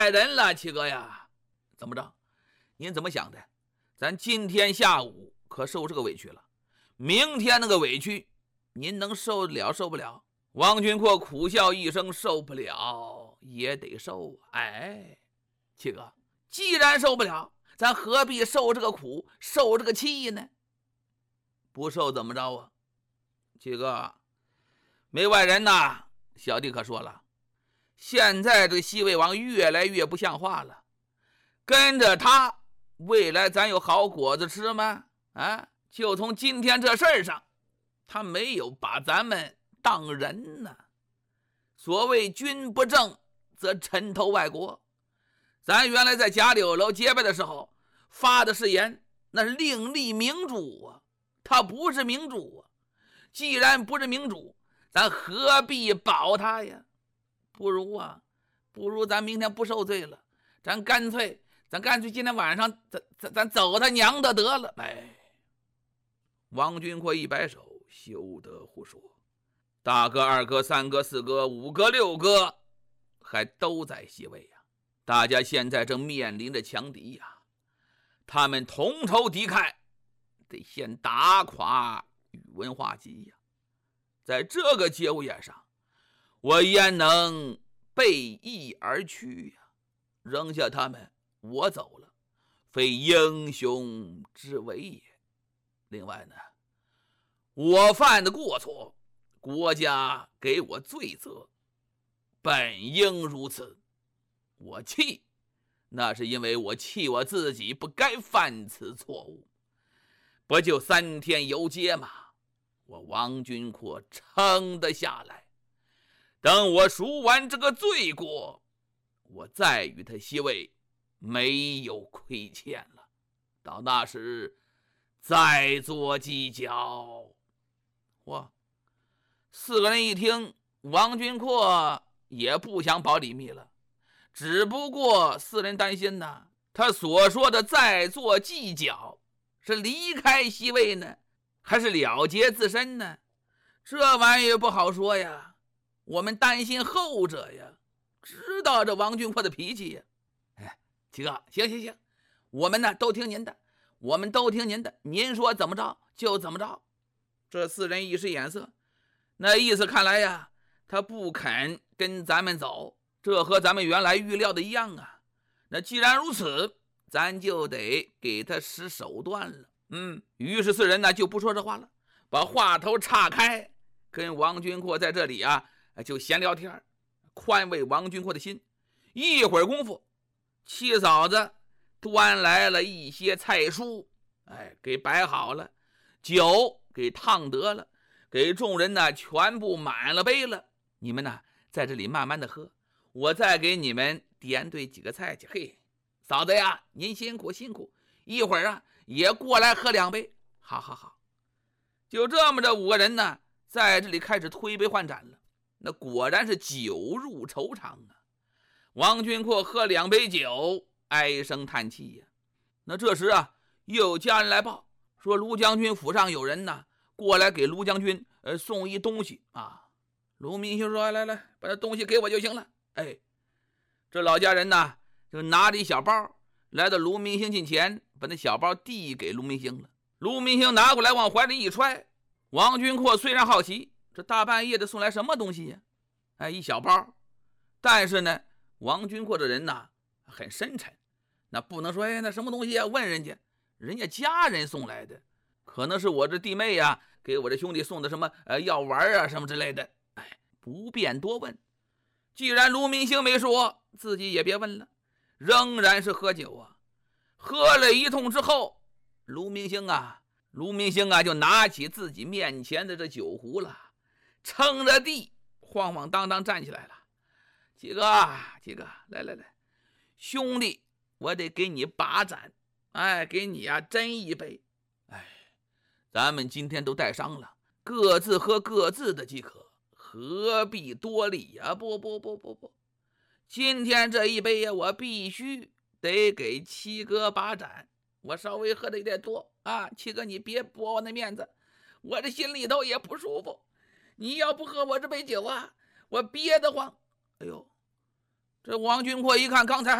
人了，七哥呀。怎么着？您怎么想的？咱今天下午可受这个委屈了，明天那个委屈您能受得了受不了？王军阔苦笑一声，受不了也得受啊。哎，七哥，既然受不了，咱何必受这个苦，受这个气呢？不受怎么着啊？七哥，没外人呐，小弟可说了，现在这西魏王越来越不像话了，跟着他未来咱有好果子吃吗？啊，就从今天这事儿上，他没有把咱们当人呢。所谓君不正则臣投外国，咱原来在贾柳楼结拜的时候发的誓言，那是另立明主啊，他不是明主啊。既然不是明主，咱何必保他呀？不如咱明天不受罪了，咱干脆今天晚上咱走他娘的得了。哎，王军阔一摆手，休得胡说，大哥、二哥、三哥、四哥、五哥、六哥还都在西魏呀，大家现在正面临着强敌呀，他们同仇敌忾，得先打垮宇文化及呀。在这个节骨眼上，我焉能背义而去呀？扔下他们，我走了，非英雄之为也。另外呢，我犯的过错，国家给我罪责，本应如此。我气，那是因为我气我自己不该犯此错误。不就3天游街吗？我王军阔撑得下来，等我赎完这个罪过，我再与他西魏没有亏欠了，到那时再做计较。哇，4个人一听，王军阔也不想保李密了，只不过4人担心呢，他所说的再做计较是离开西魏呢，还是了结自身呢？这玩意不好说呀，我们担心后者呀，知道这王军阔的脾气呀。哎，七哥，行，我们呢都听您的，您说怎么着就怎么着。这4人一使眼色，那意思看来呀，他不肯跟咱们走，这和咱们原来预料的一样啊。那既然如此，咱就得给他使手段了。于是4人呢就不说这话了，把话头岔开，跟王军阔在这里啊就闲聊天，宽慰王军阔的心。一会儿功夫，七嫂子端来了一些菜蔬，给摆好了，酒给烫得了，给众人呢全部满了杯了。你们呢在这里慢慢的喝，我再给你们点对几个菜去。嘿，嫂子呀，您辛苦，一会儿啊也过来喝2杯。好。就这么着5个人呢在这里开始推杯换盏了。那果然是酒入愁肠啊。王军阔喝2杯酒，唉声叹气呀。那这时啊，又有家人来报说卢将军府上有人呢过来给卢将军送一东西啊。卢明星说：“来，把这东西给我就行了。”这老家人呢就拿着一小包来到卢明星近前，把那小包递给卢明星了。卢明星拿过来往怀里一揣。王军阔虽然好奇，这大半夜的送来什么东西呀？一小包。但是呢，王军阔这人呢很深沉，那不能说那什么东西呀，问人家家人送来的，可能是我这弟妹呀给我这兄弟送的什么药丸啊什么之类的。不便多问。既然卢明星没说，自己也别问了，仍然是喝酒啊。喝了一通之后，卢明星啊就拿起自己面前的这酒壶了，撑着地晃晃荡荡站起来了。几个，来，兄弟，我得给你把盏，给你啊斟一杯。咱们今天都带伤了，各自喝各自的即可，何必多礼呀？不，今天这一杯呀，我必须得给七哥把盏。我稍微喝的有点多啊，七哥你别驳我那面子，我这心里头也不舒服。你要不喝我这杯酒啊，我憋得慌。 这王俊阔一看，刚才